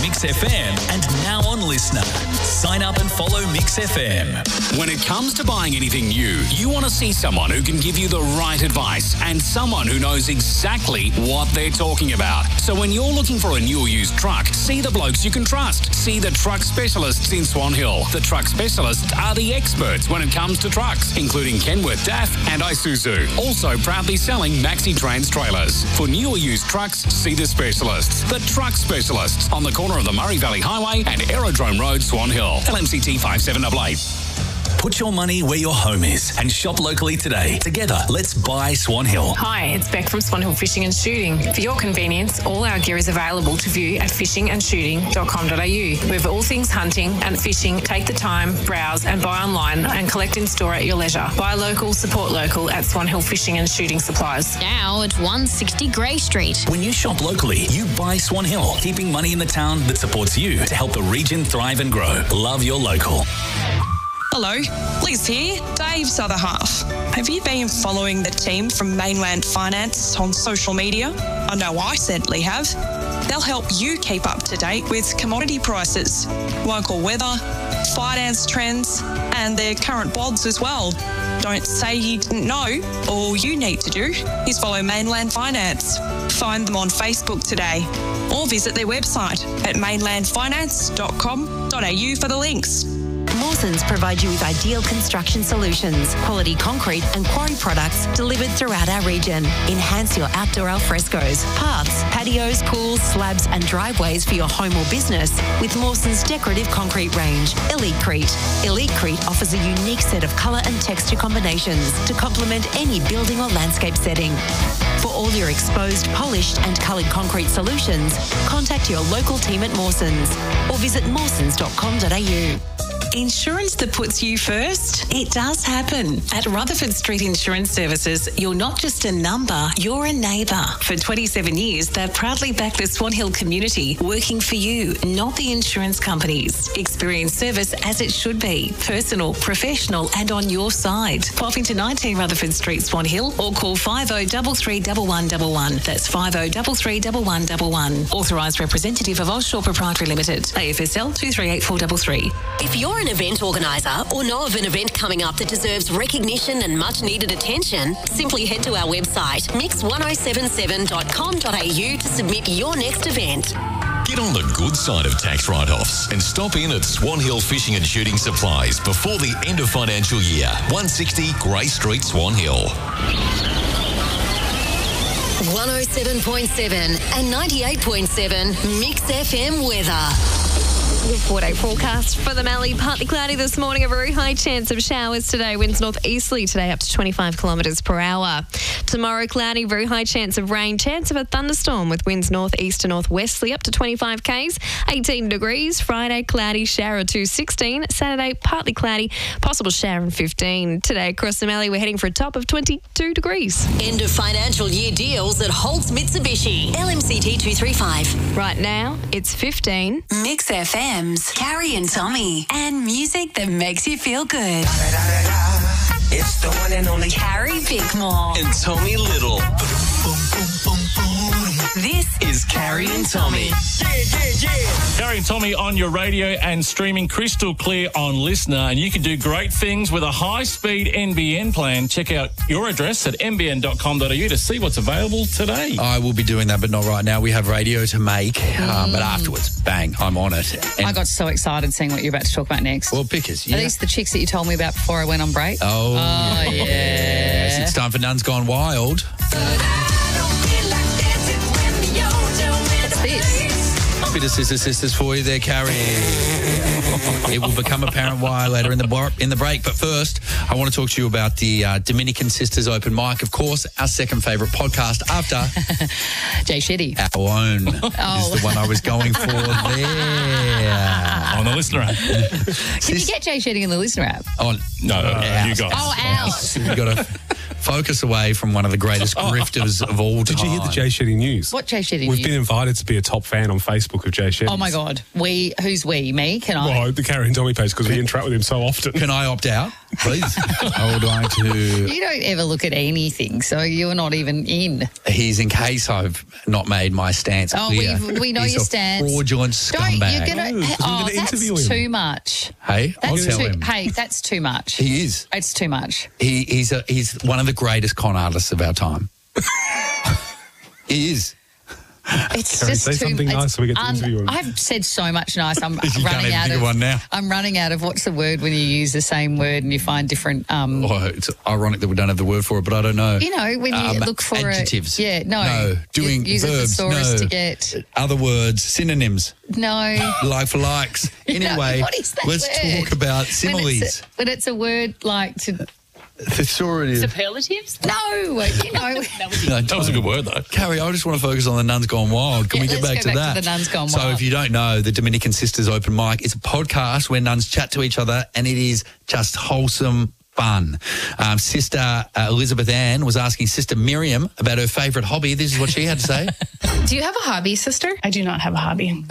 Mix FM and now on Listener. Sign up and follow Mix FM. When it comes to buying anything new, you want to see someone who can give you the right advice and someone who knows exactly what they're talking about. So when you're looking for a new or used truck, see the blokes you can trust. See the truck specialists in Swan Hill. The truck specialists are the experts when it comes to trucks, including Kenworth DAF and Isuzu. Also proudly selling Maxi Trans trailers. For new or used trucks, see the specialists. The truck specialists on the corner of the Murray Valley Highway and Aerodrome Road, Swan Hill. LMCT 5788. Put your money where your home is and shop locally today. Together, let's buy Swan Hill. Hi, it's Beck from Swan Hill Fishing and Shooting. For your convenience, all our gear is available to view at fishandshooting.com.au. With all things hunting and fishing, take the time, browse and buy online and collect in store at your leisure. Buy local, support local at Swan Hill Fishing and Shooting Supplies. Now at 160 Grey Street. When you shop locally, you buy Swan Hill, keeping money in the town that supports you to help the region thrive and grow. Love your local. Hello, Liz here, Dave's other half. Have you been following the team from Mainland Finance on social media? I know I certainly have. They'll help you keep up to date with commodity prices, local weather, finance trends, and their current bods as well. Don't say you didn't know. All you need to do is follow Mainland Finance. Find them on Facebook today or visit their website at mainlandfinance.com.au for the links. Mawsons provide you with ideal construction solutions, quality concrete and quarry products delivered throughout our region. Enhance your outdoor alfrescos, paths, patios, pools, slabs and driveways for your home or business with Mawsons' decorative concrete range, Elitecrete. Elitecrete offers a unique set of colour and texture combinations to complement any building or landscape setting. For all your exposed, polished and coloured concrete solutions, contact your local team at Mawsons or visit mawsons.com.au. Insurance that puts you first? It does happen. At Rutherford Street Insurance Services, you're not just a number, you're a neighbour. For 27 years, they've proudly backed the Swan Hill community, working for you, not the insurance companies. Experience service as it should be. Personal, professional and on your side. Pop into 19 Rutherford Street, Swan Hill or call 50331111. That's 50331111. Authorised representative of Offshore Proprietary Limited. AFSL 238433. If you're an event organiser or know of an event coming up that deserves recognition and much needed attention, simply head to our website mix1077.com.au to submit your next event. Get on the good side of tax write-offs and stop in at Swan Hill Fishing and Shooting Supplies before the end of financial year. 160 Grey Street, Swan Hill. 107.7 and 98.7 Mix FM weather. Your 4-day forecast for the Mallee. Partly cloudy this morning, a very high chance of showers today. Winds northeasterly today up to 25 kilometres per hour. Tomorrow, cloudy, very high chance of rain. Chance of a thunderstorm with winds northeast to northwesterly up to 25 k's. 18 degrees. Friday, cloudy, shower to 16. Saturday, partly cloudy, possible shower and 15. Today, across the Mallee, we're heading for a top of 22 degrees. End of financial year deals at Holtz Mitsubishi. LMCT 235. Right now, it's 15. Mix FM's Carrie and Tommy, and music that makes you feel good. It's the one and only Carrie Bickmore and Tommy Little. This is Carrie and Tommy. Carrie and Tommy on your radio and streaming crystal clear on Listener. And you can do great things with a high-speed NBN plan. Check out your address at nbn.com.au to see what's available today. I will be doing that, but not right now. We have radio to make, but afterwards, bang, I'm on it. And I got so excited seeing what you're about to talk about next. well, pickers. Are these the chicks that you told me about before I went on break? Oh, yes. It's time for Nuns Gone Wild. What's this? Bit of sisters for you there, Carrie. It will become apparent why later in the break. But first, I want to talk to you about the Dominican Sisters Open Mic. Of course, our second favourite podcast after Jay Shetty. Our own is the one I was going for there. On the Listener app. Can you get Jay Shetty in the Listener app? Oh, no, you guys. Oh, ours. You've got to focus away from one of the greatest grifters of all time. Did you hear the Jay Shetty news? What Jay Shetty We've news? been invited to be a top fan on Facebook of Jay Shetty. Oh, my God. Who's we? Me? Can I? Well, the Carrie and Tommy page, because we interact with him so often. Can I opt out? Please. I would like to... You don't ever look at anything, so you're not even in. He's in case I've not made my stance clear. We know He's your a stance. fraudulent scumbag. That's too much. Hey, I'll tell him. Hey, that's too much. He is. It's too much. He's one of the greatest con artists of our time. He is. It's Carrie, just say too something nice so we get to interview him. I've said so much nice. I'm You can't running even out think of one now. I'm running out of what's the word when you use the same word and you find different. It's ironic that we don't have the word for it, but I don't know. You know, when you look for adjectives. No, doing use verbs. a thesaurus No. to get Other words, synonyms. no. Like for likes. Anyway, what is that let's word? talk about similes. When it's a word like to Thesaurus. superlatives. No, you know. That was a good word, though. Carrie, I just want to focus on the Nuns Gone Wild. Can we get let's back go to back that? to the Nuns Gone So Wild. if you don't know, the Dominican Sisters Open Mic is a podcast where nuns chat to each other, and it is just wholesome fun. Sister Elizabeth Ann was asking Sister Miriam about her favourite hobby. This is what she had to say. Do you have a hobby, sister? I do not have a hobby.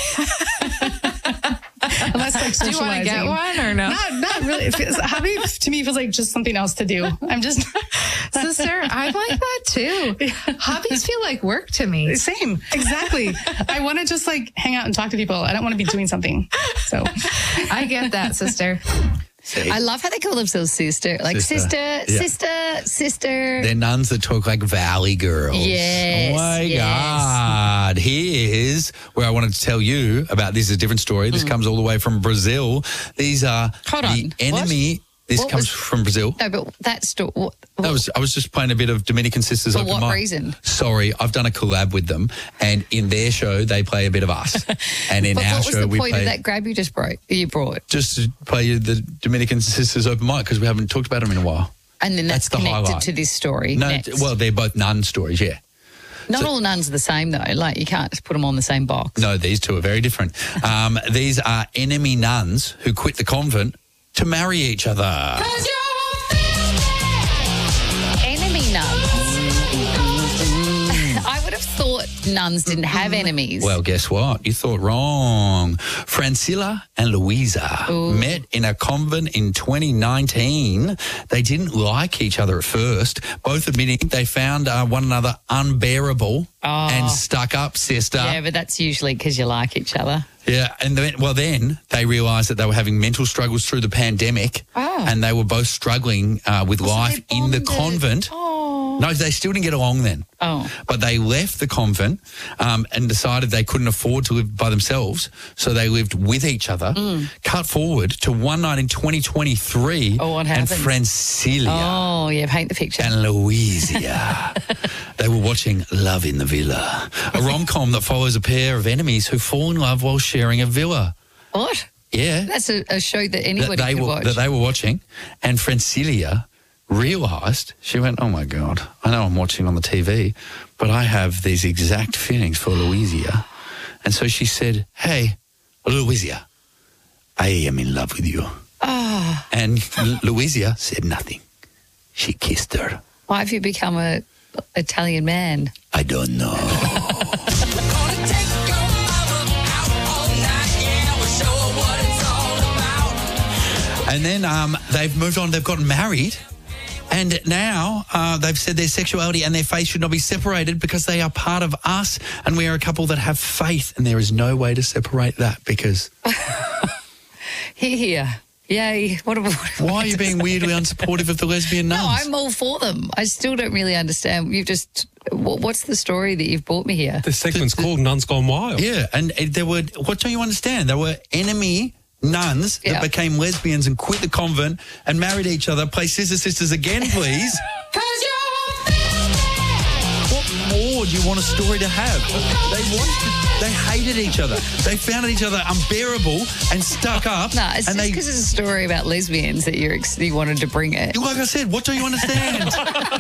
Unless like Do you want to get socializing. one or no? Not really. A hobby to me feels like just something else to do. I'm just Sister, I like that too. Hobbies feel like work to me. Same, exactly. I want to just like hang out and talk to people. I don't want to be doing something. So I get that, sister. I love how they call themselves sister. Like sister, Yeah. sister. They're nuns that talk like valley girls. Yes, Oh, my yes. God. Here's where I wanted to tell you about. This is a different story. This comes all the way from Brazil. These are Hold the on. enemy. This What comes was- from Brazil. No, but that story. I was just playing a bit of Dominican Sisters For Open what Mic. reason? Sorry, I've done a collab with them, and in their show they play a bit of us, and in But our what was show the we point play of that grab you just brought? just to play the Dominican Sisters Open Mic because we haven't talked about them in a while. And then that's the connected highlight. to this story. No, next. well, they're both nun stories, yeah. Not all nuns are the same though. Like you can't just put them on the same box. No, these two are very different. These are enemy nuns who quit the convent to marry each other. Enemy nuns. I would have thought nuns didn't have enemies. Well, guess what? You thought wrong. Francilla and Louisa met in a convent in 2019. They didn't like each other at first, both admitting they found one another unbearable and stuck up, sister. Yeah, but that's usually because you like each other. Yeah, and then they realised that they were having mental struggles through the pandemic, and they were both struggling with life in the convent. No, they still didn't get along then. But they left the convent and decided they couldn't afford to live by themselves, so they lived with each other. Cut forward to one night in 2023, what and happened? Francilia Oh, yeah, paint the picture. and Louisa. They were watching Love in the Villa, a rom-com that follows a pair of enemies who fall in love while sharing a villa. What? Yeah. That's a show that anybody could watch. That they were watching. And Francilia realised, she went, oh, my God, I know I'm watching on the TV, but I have these exact feelings for Louisa. And so she said, hey, Louisa, I am in love with you. And Louisa said nothing. She kissed her. Why have you become a Italian man? I don't know. And then they've moved on. They've gotten married. And now they've said their sexuality and their faith should not be separated because they are part of us and we are a couple that have faith. And there is no way to separate that because... Here. Yay. Why are you being weirdly unsupportive of the lesbian nuns? No, I'm all for them. I still don't really understand. You've just... What's the story that you've brought me here? The segment's called Nuns Gone Wild. Yeah, and there were... What don't you understand? There were enemy nuns that became lesbians and quit the convent and married each other. Play Sister Sisters again, please. What more do you want a story to have? They hated each other. They found each other unbearable and stuck up. No, it's and just because it's a story about lesbians that you wanted to bring it. Like I said, what do you understand?